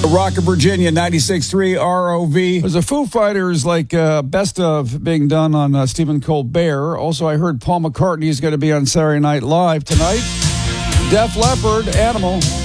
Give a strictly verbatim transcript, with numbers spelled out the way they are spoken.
Rock of Virginia, ninety-six point three R O V. There's a Foo Fighters like uh, best of being done on uh, Stephen Colbert. Also, I heard Paul McCartney is going to be on Saturday Night Live tonight. Def Leppard, Animal.